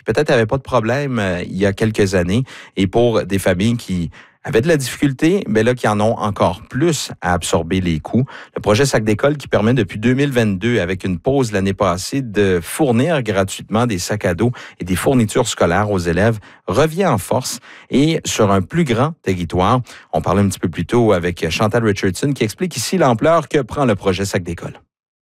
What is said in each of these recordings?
qui peut-être n'avaient pas de problème il y a quelques années. Et pour des familles qui avaient de la difficulté, mais là, qui en ont encore plus à absorber les coûts. Le projet Sac d'école qui permet depuis 2022, avec une pause l'année passée, de fournir gratuitement des sacs à dos et des fournitures scolaires aux élèves, revient en force et sur un plus grand territoire. On parlait un petit peu plus tôt avec Chantal Richardson qui explique ici l'ampleur que prend le projet Sac d'école.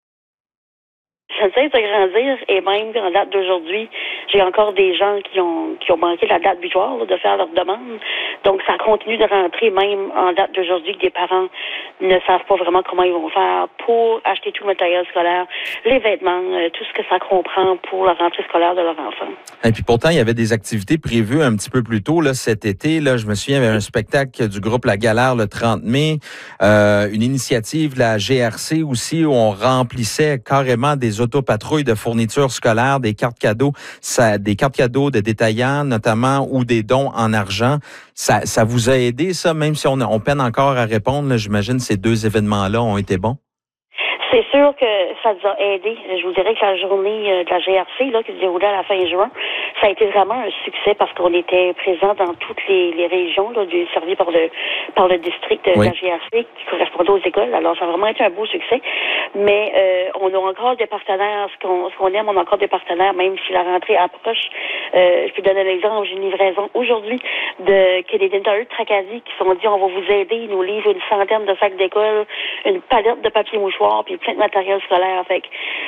Ça cesse de grandir et même en date d'aujourd'hui, j'ai encore des gens qui ont manqué la date butoir de faire leur demande. Donc, ça continue de rentrer même en date d'aujourd'hui que des parents ne savent pas vraiment comment ils vont faire pour acheter tout le matériel scolaire, les vêtements, tout ce que ça comprend pour la rentrée scolaire de leur enfant. Et puis pourtant, il y avait des activités prévues un petit peu plus tôt là, cet été. Là, je me souviens, il y avait un spectacle du groupe La Galère le 30 mai, une initiative de la GRC aussi où on remplissait carrément des autopatrouilles de fournitures scolaires, des cartes cadeaux, des cartes cadeaux de détaillants notamment ou des dons en argent. Ça vous a aidé, ça, même si on peine encore à répondre, là, j'imagine ces deux événements-là ont été bons? C'est sûr que ça nous a aidé. Je vous dirais que la journée de la GRC là, qui se déroulait à la fin juin, ça a été vraiment un succès parce qu'on était présent dans toutes les régions là, servies par le district de la GRC qui correspondait aux écoles. Alors, ça a vraiment été un beau succès. Mais on a encore des partenaires. Ce qu'on aime, on a encore des partenaires, même si la rentrée approche. Je peux donner l'exemple. J'ai une livraison aujourd'hui de Canadian Tire Tracadie qui sont dit on va vous aider. Ils nous livrent une centaine de sacs d'école, une palette de papier mouchoir, puis plein de matériel scolaire. Fait que,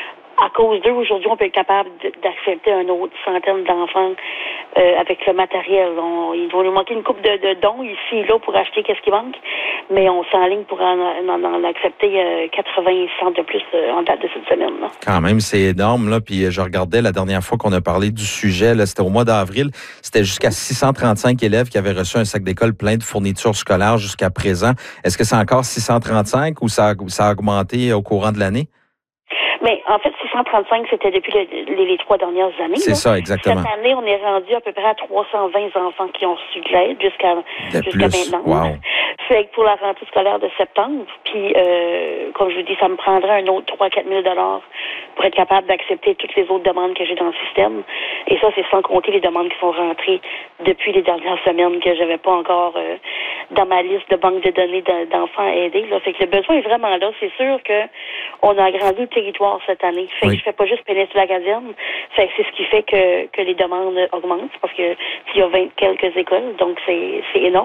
à cause d'eux, aujourd'hui, on peut être capable d'accepter une autre centaine d'enfants avec le matériel. Il va nous manquer une couple de dons ici et là pour acheter qu'est-ce qui manque, mais on s'enligne pour en accepter 80 100 de plus en date de cette semaine. Là. Quand même, c'est énorme. Là. Puis je regardais la dernière fois qu'on a parlé du sujet, là, c'était au mois d'avril, c'était jusqu'à 635 élèves qui avaient reçu un sac d'école plein de fournitures scolaires jusqu'à présent. Est-ce que c'est encore 635 ou ça a augmenté au courant de l'année? Mais en fait, 635, c'était depuis les 3 dernières années. C'est ça, exactement. Cette année, on est rendu à peu près à 320 enfants qui ont reçu de l'aide jusqu'à maintenant. Wow. C'est pour la rentrée scolaire de septembre. Puis, comme je vous dis, ça me prendrait un autre 3 000 à 4 000 pour être capable d'accepter toutes les autres demandes que j'ai dans le système. Et ça, c'est sans compter les demandes qui sont rentrées depuis les dernières semaines que j'avais pas encore dans ma liste de banque de données d'enfants à aider. Là. Fait que le besoin est vraiment là. C'est sûr que on a agrandi le territoire cette année. Fait que je fais pas juste péninsule acadienne. Fait que c'est ce qui fait que les demandes augmentent parce que il y a 20 quelques écoles, donc c'est énorme.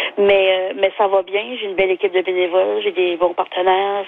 Mais ça va bien. J'ai une belle équipe de bénévoles, j'ai des bons partenaires.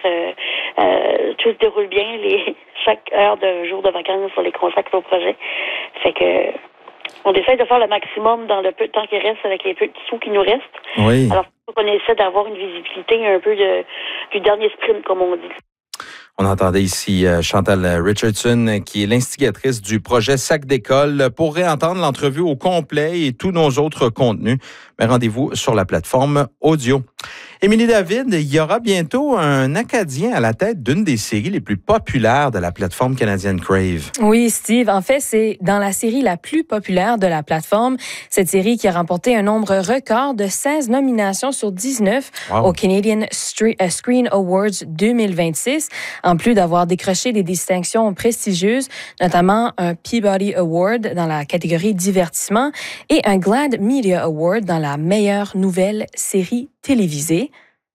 Tout se déroule bien. Chaque heure de jour de vacances, on les consacre au projet. Fait que on essaie de faire le maximum dans le peu de temps qui reste avec les peu de sous qui nous restent. Oui. Alors, on essaie d'avoir une visibilité un peu du dernier sprint, comme on dit. On entendait ici Chantal Richardson, qui est l'instigatrice du projet Sac d'école. Pour réentendre l'entrevue au complet et tous nos autres contenus, mais rendez-vous sur la plateforme audio. Émilie David, il y aura bientôt un Acadien à la tête d'une des séries les plus populaires de la plateforme canadienne Crave. Oui, Steve. En fait, c'est dans la série la plus populaire de la plateforme. Cette série qui a remporté un nombre record de 16 nominations sur 19 au Canadian Screen Awards 2026, en plus d'avoir décroché des distinctions prestigieuses, notamment un Peabody Award dans la catégorie divertissement et un GLAAD Media Award dans la meilleure nouvelle série télévisée.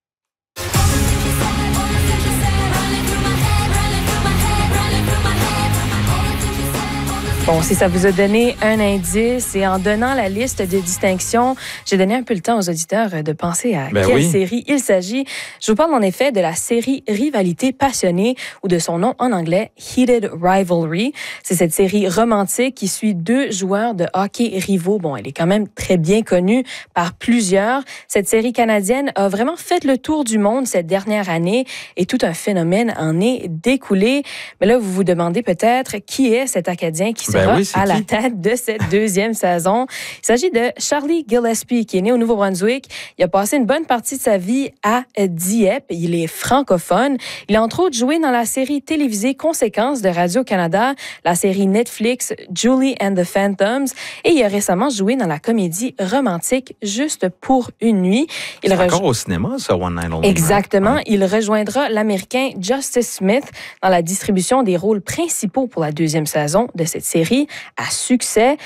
Bon, si ça vous a donné un indice et en donnant la liste de distinctions, j'ai donné un peu le temps aux auditeurs de penser à quelle série il s'agit. Je vous parle en effet de la série Rivalité passionnée ou de son nom en anglais Heated Rivalry. C'est cette série romantique qui suit 2 joueurs de hockey rivaux. Bon, elle est quand même très bien connue par plusieurs. Cette série canadienne a vraiment fait le tour du monde cette dernière année et tout un phénomène en est découlé. Mais là, vous vous demandez peut-être qui est cet Acadien qui sera à la tête de cette 2e saison. Il s'agit de Charlie Gillespie, qui est né au Nouveau-Brunswick. Il a passé une bonne partie de sa vie à Dieppe. Il est francophone. Il a entre autres joué dans la série télévisée Conséquences de Radio-Canada, la série Netflix Julie and the Phantoms, et il a récemment joué dans la comédie romantique Juste pour une nuit. C'est encore au cinéma, ça, One Night Only. Exactement. Ouais. Il rejoindra l'Américain Justice Smith dans la distribution des rôles principaux pour la 2e saison de cette série à succès.